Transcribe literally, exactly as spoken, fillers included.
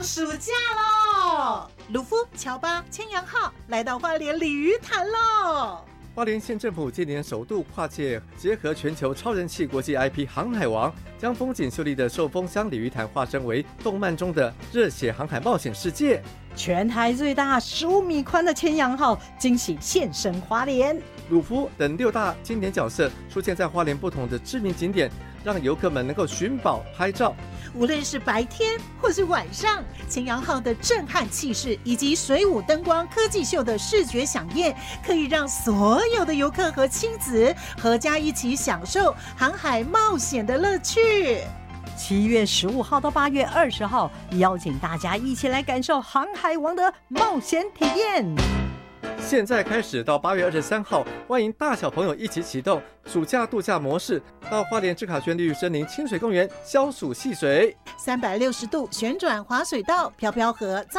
暑假喽！鲁夫、乔巴、千阳号来到花莲鲤鱼潭喽！ 花莲县政府今年首度跨界结合全球超人气国际 I P《航海王》，将风景秀丽的寿丰乡鲤鱼潭化身为动漫中的热血航海冒险世界。 全台最大十五米宽的千阳号惊喜现身花莲， 鲁夫等六大经典角色出现在花莲不同的知名景点，让游客们能够寻宝拍照。 无论是白天或是晚上，千阳号的震撼气势以及水舞灯光科技秀的视觉飨宴，可以让所有的游客和亲子合家一起享受航海冒险的乐趣。 七月十五号到八月二十号，邀请大家一起来感受《航海王》的冒险体验。 现在开始到八月二十三号，欢迎大小朋友一起启动暑假度假模式，到花莲智卡轩绿玉森林清水公园消暑戏水， 三百六十度旋转滑水道、飘飘河。